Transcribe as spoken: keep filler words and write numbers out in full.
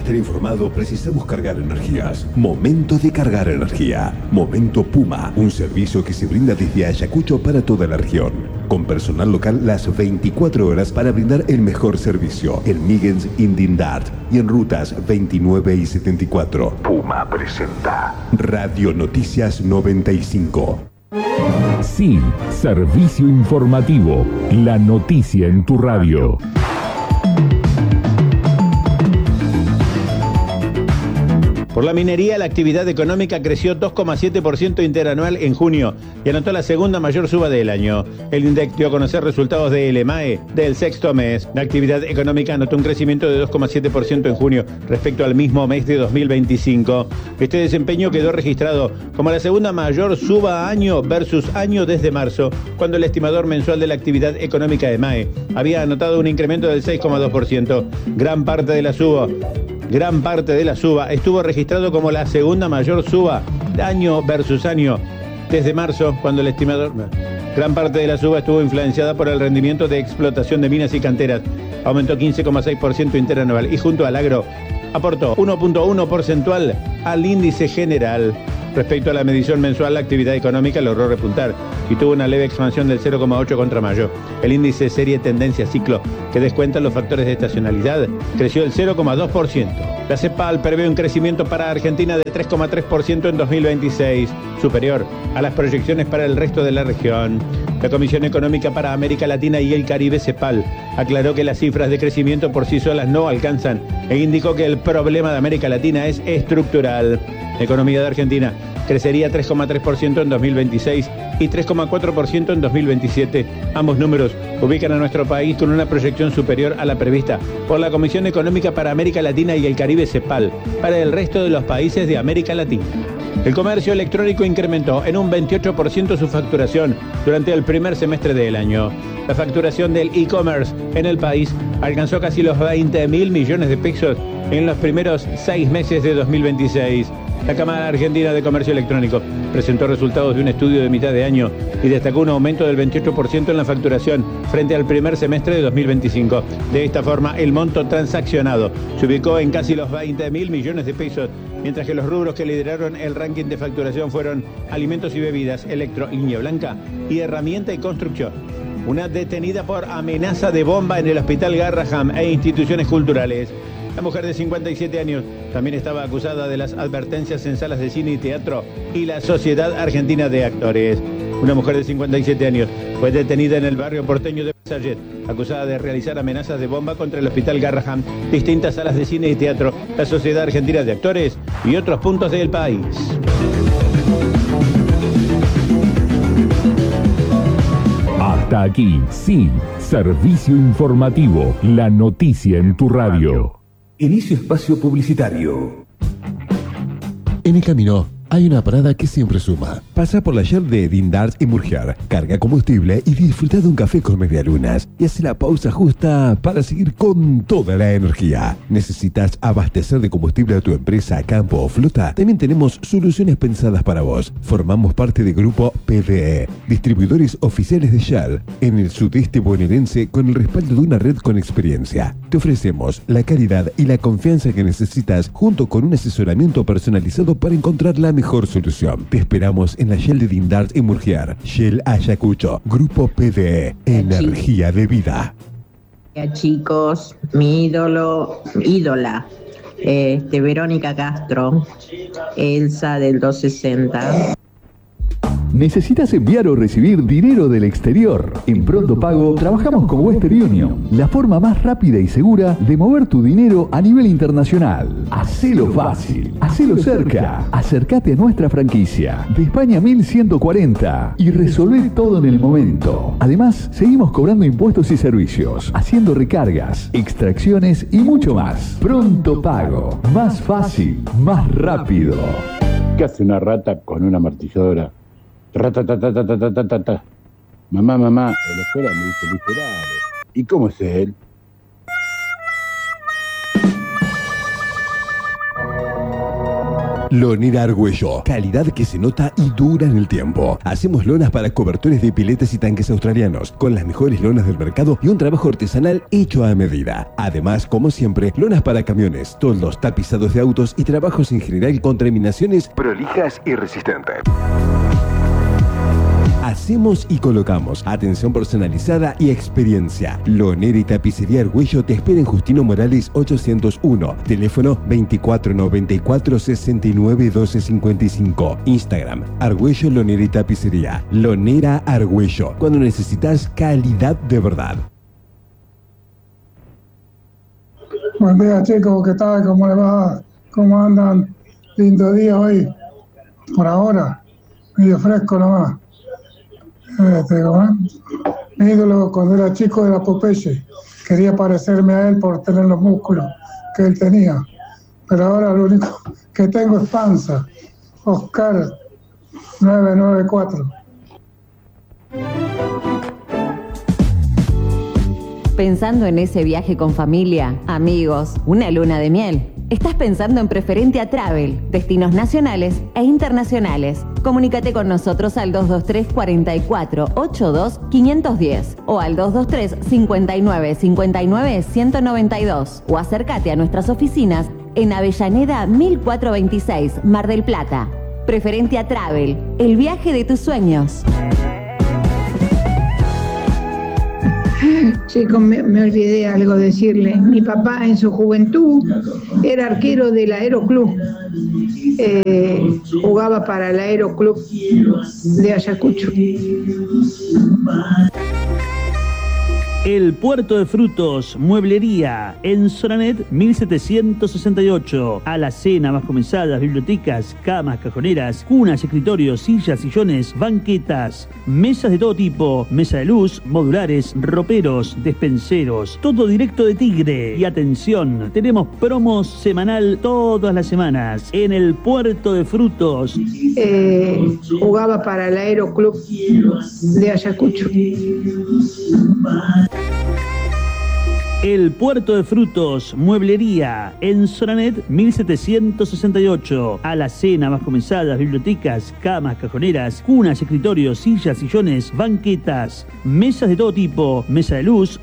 estar informado, precisamos cargar energías. Momento de cargar energía. Momento Puma, un servicio que se brinda desde Ayacucho para toda la región. Con personal local las veinticuatro horas para brindar el mejor servicio. En Migens, Indindart y en rutas veintinueve y setenta y cuatro. Puma presenta Radio Noticias noventa y cinco. Sí, servicio informativo. La noticia en tu radio. Por la minería, la actividad económica creció dos coma siete por ciento interanual en junio y anotó la segunda mayor suba del año. El INDEC dio a conocer resultados del E M A E del sexto mes. La actividad económica anotó un crecimiento de dos coma siete por ciento en junio respecto al mismo mes de dos mil veinticinco. Este desempeño quedó registrado como la segunda mayor suba año versus año desde marzo, cuando el estimador mensual de la actividad económica E M A E había anotado un incremento del seis coma dos por ciento. Gran parte de la suba Gran parte de la suba estuvo registrado como la segunda mayor suba año versus año desde marzo, cuando el estimador... Gran parte de la suba estuvo influenciada por el rendimiento de explotación de minas y canteras. Aumentó quince coma seis por ciento interanual y junto al agro aportó uno punto uno porcentual al índice general. Respecto a la medición mensual, la actividad económica logró repuntar y tuvo una leve expansión del cero coma ocho contra mayo. El índice serie tendencia ciclo, que descuenta los factores de estacionalidad, creció el cero coma dos por ciento. La CEPAL prevé un crecimiento para Argentina de tres coma tres por ciento en dos mil veintiséis, superior a las proyecciones para el resto de la región. La Comisión Económica para América Latina y el Caribe, CEPAL, aclaró que las cifras de crecimiento por sí solas no alcanzan e indicó que el problema de América Latina es estructural. La economía de Argentina crecería tres coma tres por ciento en dos mil veintiséis y tres coma cuatro por ciento en dos mil veintisiete. Ambos números ubican a nuestro país con una proyección superior a la prevista por la Comisión Económica para América Latina y el Caribe, CEPAL, para el resto de los países de América Latina. El comercio electrónico incrementó en un veintiocho por ciento su facturación durante el primer semestre del año. La facturación del e-commerce en el país alcanzó casi los veinte mil millones de pesos en los primeros seis meses de dos mil veintiséis. La Cámara Argentina de Comercio Electrónico presentó resultados de un estudio de mitad de año y destacó un aumento del veintiocho por ciento en la facturación frente al primer semestre de dos mil veinticinco. De esta forma, el monto transaccionado se ubicó en casi los veinte mil millones de pesos, mientras que los rubros que lideraron el ranking de facturación fueron alimentos y bebidas, electro, línea blanca y herramienta y construcción. Una detenida por amenaza de bomba en el Hospital Garraham e instituciones culturales. La mujer de cincuenta y siete años también estaba acusada de las advertencias en salas de cine y teatro y la Sociedad Argentina de Actores. Una mujer de cincuenta y siete años fue detenida en el barrio porteño de Besallet, acusada de realizar amenazas de bomba contra el Hospital Garraham, distintas salas de cine y teatro, la Sociedad Argentina de Actores y otros puntos del país. Hasta aquí, sí, servicio informativo, la noticia en tu radio. Inicio espacio publicitario. En el camino hay una parada que siempre suma. Pasa por la Shell de Dindars y Murgiar, carga combustible y disfruta de un café con medialunas. Y hace la pausa justa para seguir con toda la energía. ¿Necesitas abastecer de combustible a tu empresa, campo o flota? También tenemos soluciones pensadas para vos. Formamos parte del grupo P D E, distribuidores oficiales de Shell, en el sudeste bonaerense con el respaldo de una red con experiencia. Te ofrecemos la calidad y la confianza que necesitas junto con un asesoramiento personalizado para encontrar la mejor solución. Te esperamos en la Shell de Dindars y Murgiar. Shell Ayacucho, Grupo P D E, energía de vida. Chicos, mi ídolo, ídola, este, Verónica Castro, Elsa del doscientos sesenta. ¿Necesitas enviar o recibir dinero del exterior? En Pronto Pago trabajamos con Western Union, la forma más rápida y segura de mover tu dinero a nivel internacional. Hacelo fácil, hacelo cerca. Acércate a nuestra franquicia de España mil ciento cuarenta y resolvé todo en el momento. Además, seguimos cobrando impuestos y servicios, haciendo recargas, extracciones y mucho más. Pronto Pago, más fácil, más rápido. ¿Qué hace una rata con una amortiguadora? Ratatatatatatatata. Mamá, mamá, en la escuela me dice literales. ¿Y cómo es él? Lonera Argüello, calidad que se nota y dura en el tiempo. Hacemos lonas para cobertores de piletas y tanques australianos, con las mejores lonas del mercado y un trabajo artesanal hecho a medida. Además, como siempre, lonas para camiones, toldos, tapizados de autos y trabajos en general con terminaciones prolijas y resistentes. Hacemos y colocamos. Atención personalizada y experiencia. Lonera y Tapicería Argüello te espera en Justino Morales ochocientos uno. Teléfono veinticuatro noventa y cuatro sesenta y nueve doce cincuenta y cinco. Instagram Argüello Lonera y Tapicería. Lonera Argüello. Cuando necesitas calidad de verdad. Buen día, chicos. ¿Qué tal? ¿Cómo le va? ¿Cómo andan? Lindo día hoy. Por ahora. Medio fresco nomás. Este, mi ídolo cuando era chico era Popeye. Quería parecerme a él por tener los músculos que él tenía, pero ahora lo único que tengo es panza. Oscar nueve nueve cuatro. Pensando en ese viaje con familia, amigos, una luna de miel. Estás pensando en Preferentia Travel, destinos nacionales e internacionales. Comunícate con nosotros al dos dos tres, cuatro cuatro, ocho dos, cinco uno cero o al dos dos tres, cinco nueve, cinco nueve, uno nueve dos o acércate a nuestras oficinas en Avellaneda mil cuatrocientos veintiséis, Mar del Plata. Preferentia Travel, el viaje de tus sueños. Chicos, me, me olvidé algo decirle. Mi papá en su juventud era arquero del Aeroclub. Eh, jugaba para el Aeroclub de Ayacucho. El Puerto de Frutos, Mueblería, en Soranet mil setecientos sesenta y ocho. Alacena, más comisadas, bibliotecas, camas, cajoneras, cunas, escritorios, sillas, sillones, banquetas, mesas de todo tipo, mesa de luz, modulares, roperos, despenseros, todo directo de Tigre. Y atención, tenemos promos semanal todas las semanas en el Puerto de Frutos. Eh, jugaba para el Aeroclub de Ayacucho. El Puerto de Frutos, Mueblería, en Soranet mil setecientos sesenta y ocho. Alacena, más comisadas, bibliotecas, camas, cajoneras, cunas, escritorios, sillas, sillones, banquetas, mesas de todo tipo, mesa de luz,